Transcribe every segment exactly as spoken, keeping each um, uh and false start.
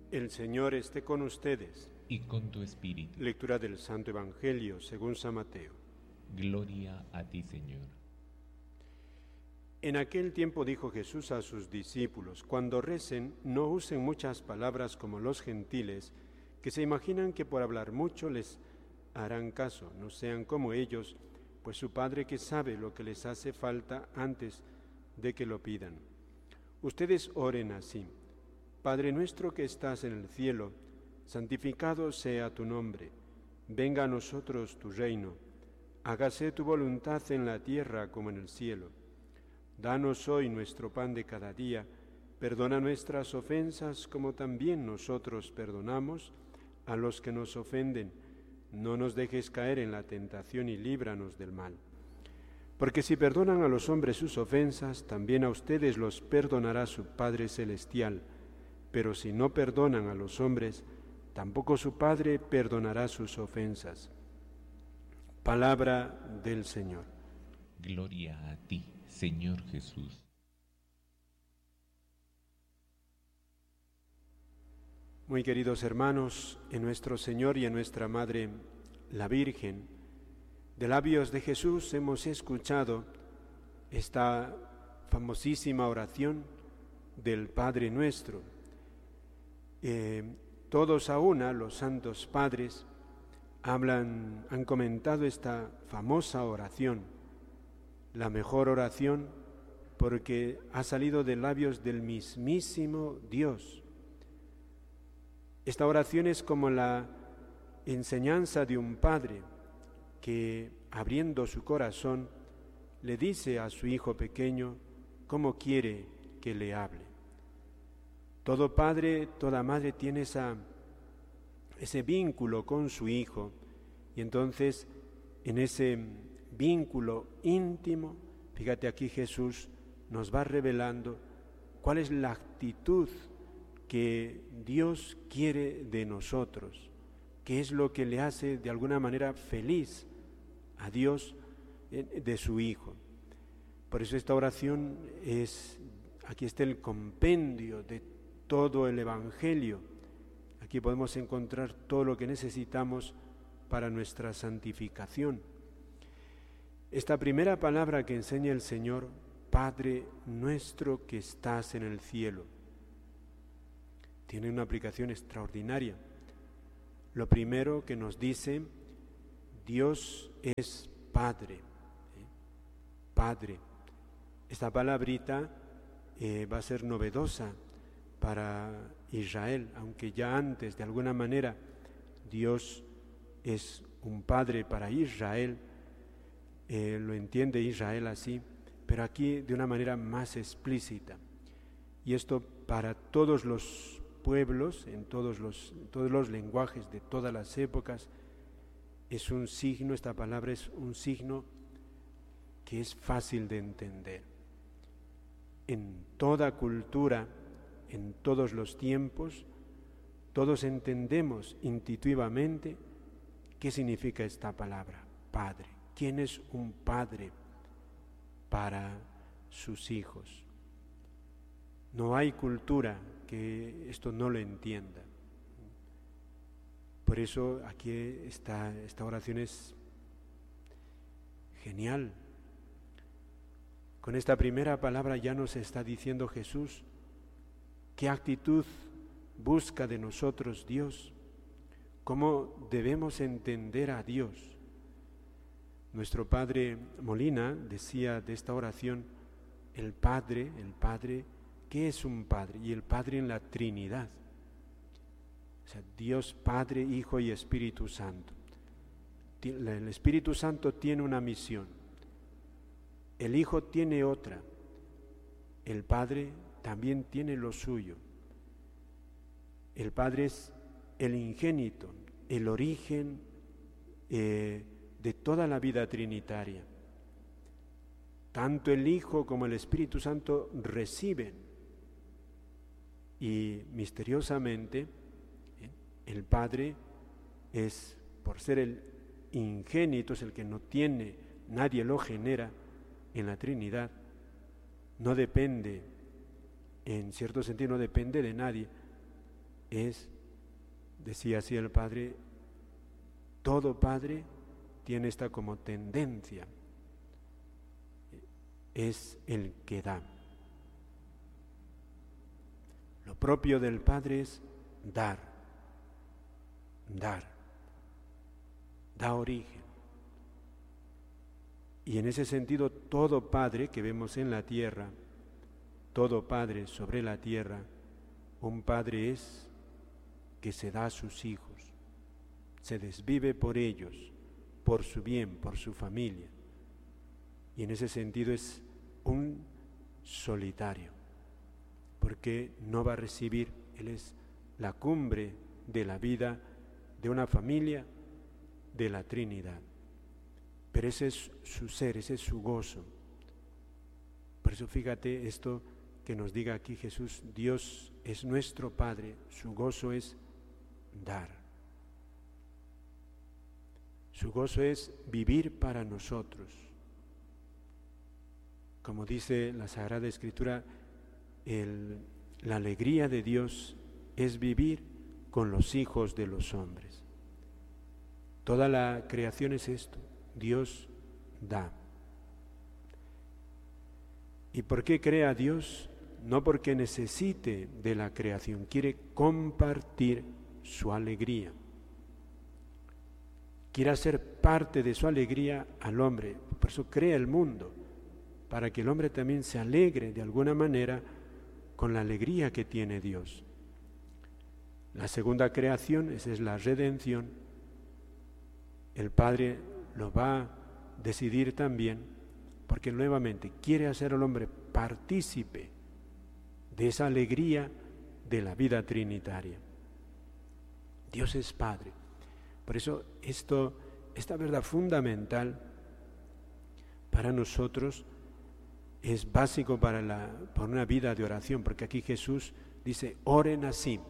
El Señor esté con ustedes. Y con tu espíritu. Lectura del Santo Evangelio según San Mateo. Gloria a ti, Señor. En aquel tiempo dijo Jesús a sus discípulos: cuando recen, no usen muchas palabras como los gentiles, que se imaginan que por hablar mucho les harán caso. No sean como ellos, pues su Padre que sabe lo que les hace falta antes de que lo pidan. Ustedes oren así: Padre nuestro que estás en el cielo, santificado sea tu nombre. Venga a nosotros tu reino. Hágase tu voluntad en la tierra como en el cielo. Danos hoy nuestro pan de cada día. Perdona nuestras ofensas como también nosotros perdonamos a los que nos ofenden. No nos dejes caer en la tentación y líbranos del mal. Porque si perdonan a los hombres sus ofensas, también a ustedes los perdonará su Padre Celestial. Pero si no perdonan a los hombres, tampoco su Padre perdonará sus ofensas. Palabra del Señor. Gloria a ti, Señor Jesús. Muy queridos hermanos, en nuestro Señor y en nuestra Madre, la Virgen, de labios de Jesús hemos escuchado esta famosísima oración del Padre Nuestro. Eh, todos a una, los santos padres, hablan, han comentado esta famosa oración, la mejor oración porque ha salido de labios del mismísimo Dios. Esta oración es como la enseñanza de un padre que, abriendo su corazón, le dice a su hijo pequeño cómo quiere que le hable. Todo padre, toda madre tiene esa, ese vínculo con su hijo, y entonces en ese vínculo íntimo, fíjate aquí Jesús nos va revelando cuál es la actitud que Dios quiere de nosotros, qué es lo que le hace de alguna manera feliz a Dios de su Hijo. Por eso esta oración es, aquí está el compendio de todo el Evangelio. Aquí podemos encontrar todo lo que necesitamos para nuestra santificación. Esta primera palabra que enseña el Señor, Padre nuestro que estás en el cielo, tiene una aplicación extraordinaria. Lo primero que nos dice, Dios es Padre. ¿eh? Padre. Esta palabrita eh, va a ser novedosa para Israel, aunque ya antes, de alguna manera, Dios es un Padre para Israel, eh, lo entiende Israel así, pero aquí de una manera más explícita. Y esto para todos los pueblos, en todos los, todos los lenguajes de todas las épocas, es un signo, esta palabra es un signo que es fácil de entender. En toda cultura, en todos los tiempos, todos entendemos intuitivamente qué significa esta palabra, Padre. ¿Quién es un padre para sus hijos? No hay cultura que esto no lo entienda. Por eso aquí esta, esta oración es genial. Con esta primera palabra ya nos está diciendo Jesús qué actitud busca de nosotros Dios, cómo debemos entender a Dios. Nuestro padre Molina decía de esta oración, el Padre, el Padre, ¿qué es un Padre? Y el Padre en la Trinidad. O sea, Dios Padre, Hijo y Espíritu Santo. El Espíritu Santo tiene una misión, el Hijo tiene otra, el Padre también tiene lo suyo. El Padre es el ingénito, el origen eh, de toda la vida trinitaria. Tanto el Hijo como el Espíritu Santo reciben y misteriosamente ¿eh? el Padre es, por ser el ingénito, es el que no tiene, nadie lo genera en la Trinidad, no depende, en cierto sentido no depende de nadie, es, decía así el Padre, todo Padre tiene esta como tendencia, es el que da. Lo propio del Padre es dar, dar, da origen. Y en ese sentido, todo Padre que vemos en la tierra, todo Padre sobre la tierra, un Padre es que se da a sus hijos, se desvive por ellos, por su bien, por su familia. Y en ese sentido es un solitario, porque no va a recibir, Él es la cumbre de la vida de una familia de la Trinidad. Pero ese es su ser, ese es su gozo. Por eso fíjate esto que nos diga aquí Jesús, Dios es nuestro Padre, su gozo es dar. Su gozo es vivir para nosotros. Como dice la Sagrada Escritura, el, la alegría de Dios es vivir con los hijos de los hombres. Toda la creación es esto, Dios da. ¿Y por qué crea Dios? No porque necesite de la creación, quiere compartir su alegría. Quiere hacer parte de su alegría al hombre, por eso crea el mundo, para que el hombre también se alegre de alguna manera con la alegría que tiene Dios. La segunda creación, esa es la redención, el Padre lo va a decidir también, porque nuevamente quiere hacer al hombre partícipe de esa alegría de la vida trinitaria. Dios es Padre. Por eso esto, esta verdad fundamental para nosotros es básico para, la, para una vida de oración, porque aquí Jesús dice, oren así.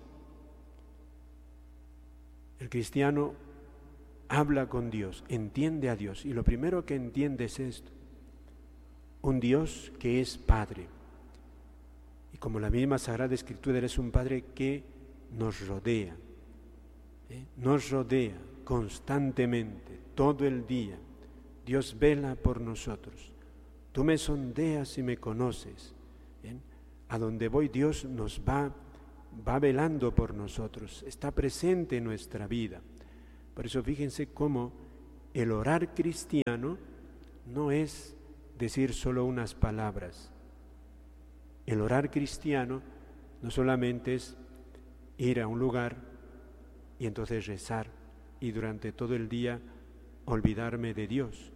El cristiano habla con Dios, entiende a Dios, y lo primero que entiende es esto, un Dios que es Padre. Y como la misma Sagrada Escritura, es un Padre que nos rodea, ¿eh? nos rodea constantemente, todo el día. Dios vela por nosotros. Tú me sondeas y me conoces. ¿eh? A donde voy Dios nos va, va velando por nosotros, está presente en nuestra vida. Por eso fíjense cómo el orar cristiano no es decir solo unas palabras. El orar cristiano no solamente es ir a un lugar y entonces rezar y durante todo el día olvidarme de Dios.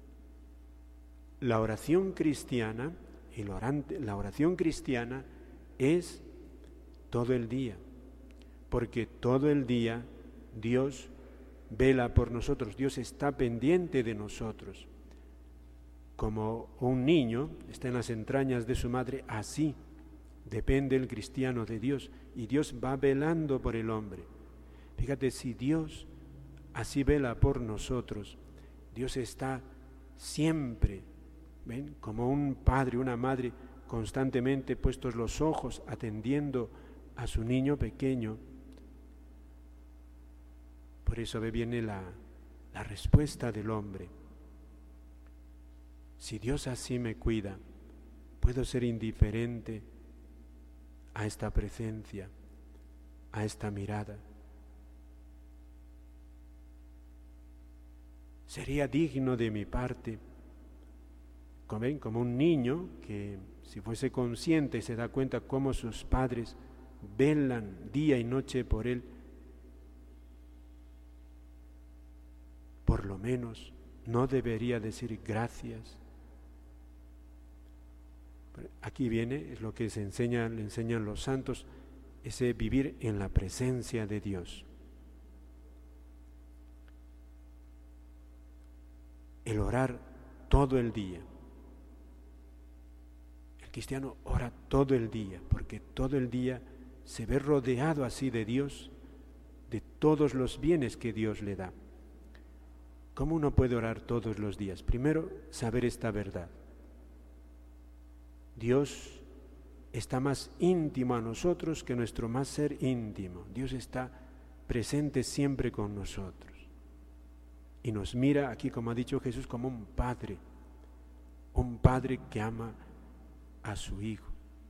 La oración cristiana, el orante, la oración cristiana es todo el día, porque todo el día Dios vela por nosotros, Dios está pendiente de nosotros. Como un niño está en las entrañas de su madre, así depende el cristiano de Dios, y Dios va velando por el hombre. Fíjate, si Dios así vela por nosotros, Dios está siempre, ¿ven? Como un padre, una madre, constantemente puestos los ojos, atendiendo a su niño pequeño. Por eso viene la, la respuesta del hombre. Si Dios así me cuida, ¿puedo ser indiferente a esta presencia, a esta mirada? Sería digno de mi parte, como, ven, como un niño que si fuese consciente se da cuenta cómo sus padres velan día y noche por él, por lo menos no debería decir gracias. Aquí viene, es lo que se enseña, le enseñan los santos, ese vivir en la presencia de Dios. El orar todo el día. El cristiano ora todo el día, porque todo el día se ve rodeado así de Dios, de todos los bienes que Dios le da. ¿Cómo uno puede orar todos los días? Primero, saber esta verdad. Dios está más íntimo a nosotros que nuestro más ser íntimo. Dios está presente siempre con nosotros. Y nos mira aquí, como ha dicho Jesús, como un padre, un padre que ama a su Hijo.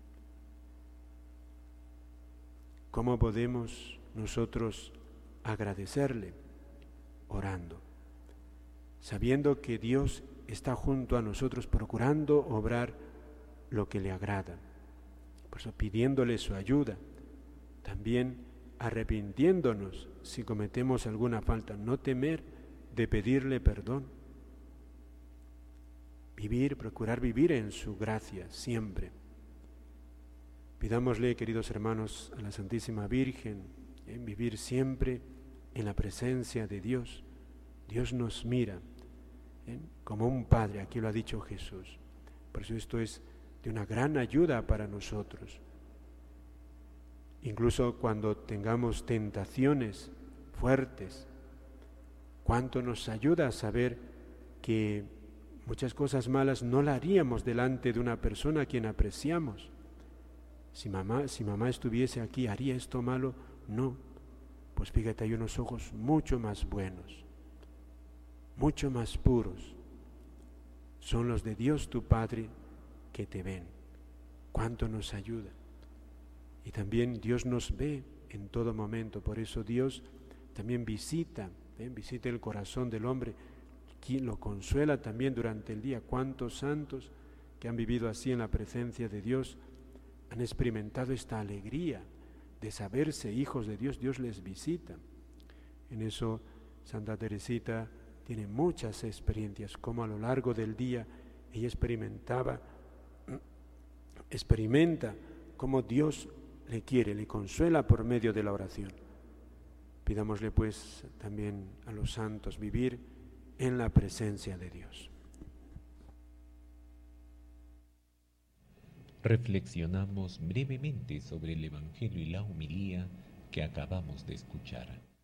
¿Cómo podemos nosotros agradecerle? Orando, sabiendo que Dios está junto a nosotros procurando obrar lo que le agrada. Por eso pidiéndole su ayuda, también arrepintiéndonos si cometemos alguna falta, no temer de pedirle perdón. Vivir, procurar vivir en su gracia siempre. Pidámosle, queridos hermanos, a la Santísima Virgen, en vivir siempre en la presencia de Dios. Dios nos mira ¿eh? como un Padre, aquí lo ha dicho Jesús. Por eso esto es de una gran ayuda para nosotros. Incluso cuando tengamos tentaciones fuertes, cuánto nos ayuda a saber que muchas cosas malas no las haríamos delante de una persona a quien apreciamos. Si mamá, si mamá estuviese aquí, ¿haría esto malo? No. Pues fíjate, hay unos ojos mucho más buenos, mucho más puros. Son los de Dios tu Padre que te ven. Cuánto nos ayuda. Y también Dios nos ve en todo momento. Por eso Dios también visita, ¿eh? visita el corazón del hombre, quien lo consuela también durante el día. Cuántos santos que han vivido así en la presencia de Dios han experimentado esta alegría de saberse hijos de Dios. Dios les visita. En eso Santa Teresita tiene muchas experiencias, como a lo largo del día ella experimentaba, experimenta cómo Dios le quiere, le consuela por medio de la oración. Pidámosle pues también a los santos vivir en la presencia de Dios. Reflexionamos brevemente sobre el Evangelio y la homilía que acabamos de escuchar.